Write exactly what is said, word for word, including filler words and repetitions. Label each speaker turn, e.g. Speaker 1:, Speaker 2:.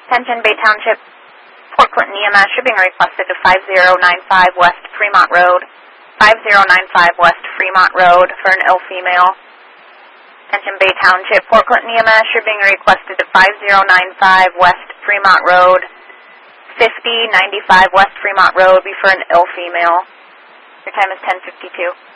Speaker 1: Attention Bay Township, Port Clinton E M S, shipping requested to five zero nine five West Fremont Road, five zero nine five West Fremont Road for an ill female. Attention Bay Township, Port Clinton E M S, shipping requested to five zero nine five West Fremont Road, fifty ninety-five West Fremont Road, be for an ill female. Your time is ten fifty-two.